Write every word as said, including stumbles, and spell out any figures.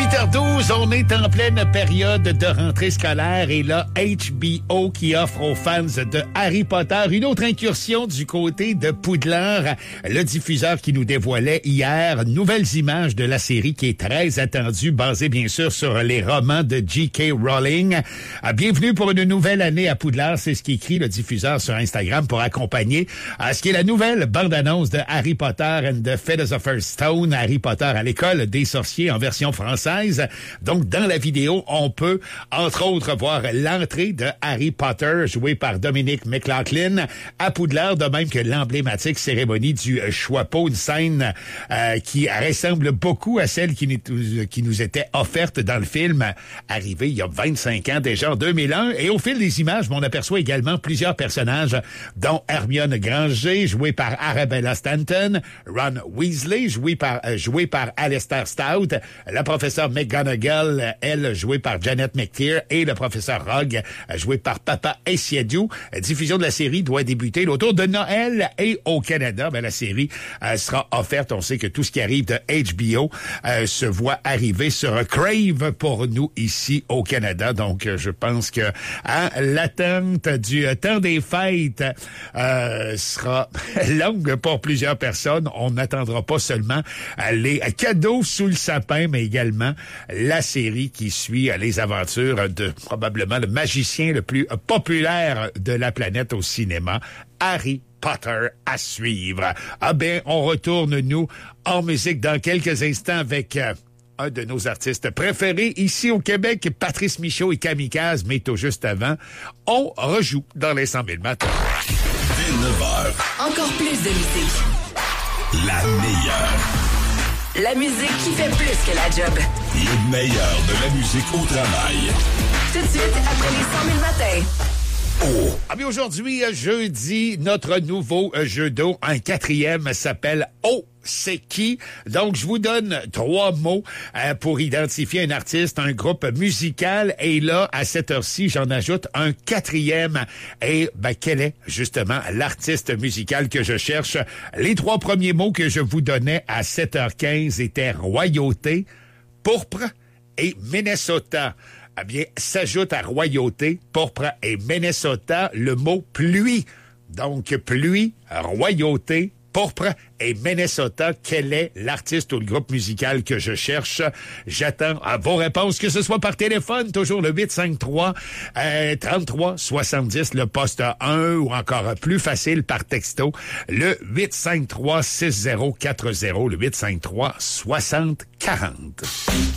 huit heures douze, on est en pleine période de rentrée scolaire et là, H B O qui offre aux fans de Harry Potter une autre incursion du côté de Poudlard. Le diffuseur qui nous dévoilait hier nouvelles images de la série qui est très attendue, basée bien sûr sur les romans de J K. Rowling. Bienvenue pour une nouvelle année à Poudlard, c'est ce qu'écrit le diffuseur sur Instagram pour accompagner à ce qui est la nouvelle bande-annonce de Harry Potter and the Philosopher's Stone, Harry Potter à l'école des sorciers en version française. Donc, dans la vidéo, on peut, entre autres, voir l'entrée de Harry Potter, joué par Dominic McLaughlin, à Poudlard, de même que l'emblématique cérémonie du Choixpeau, une scène euh, qui ressemble beaucoup à celle qui nous, qui nous était offerte dans le film, arrivé il y a vingt-cinq ans, déjà en deux mille un. Et au fil des images, on aperçoit également plusieurs personnages, dont Hermione Granger, jouée par Arabella Stanton, Ron Weasley, joué par, euh, joué par Alistair Stout, la professeure McGonagall, elle, jouée par Janet McTeer, et le professeur Rogue, joué par Papa Essiadiou. La diffusion de la série doit débuter autour de Noël et au Canada, ben, la série euh, sera offerte. On sait que tout ce qui arrive de H B O euh, se voit arriver sur Crave pour nous ici au Canada. Donc, je pense que hein, l'attente du temps des fêtes euh, sera longue pour plusieurs personnes. On n'attendra pas seulement euh, les cadeaux sous le sapin, mais également la série qui suit les aventures de probablement le magicien le plus populaire de la planète au cinéma, Harry Potter, à suivre. Ah ben, on retourne, nous, en musique dans quelques instants avec euh, un de nos artistes préférés ici au Québec, Patrice Michaud et Kamikaze, mais tout juste avant, on rejoue dans les cent mille matins. dix-neuf heures. Encore plus de musique. La meilleure. La musique qui fait plus que la job. Le meilleur de la musique au travail. Tout de suite, après les cent mille matins. Oh! Ah bien aujourd'hui, jeudi, notre nouveau jeu d'eau, un quatrième, s'appelle « Oh! C'est qui? » Donc, je vous donne trois mots euh, pour identifier un artiste, un groupe musical. Et là, à cette heure-ci, j'en ajoute un quatrième. Et ben, quel est justement l'artiste musical que je cherche? Les trois premiers mots que je vous donnais à sept heures quinze étaient royauté, pourpre et Minnesota. Eh bien, s'ajoute à royauté, pourpre et Minnesota le mot pluie. Donc, pluie, royauté, pourpre et Minnesota. Quel est l'artiste ou le groupe musical que je cherche? J'attends à vos réponses, que ce soit par téléphone, toujours le huit cinq trois trente-trois soixante-dix, le poste un, ou encore plus facile par texto, le huit cinq trois six zéro quatre zéro, le huit cinq trois soixante quarante.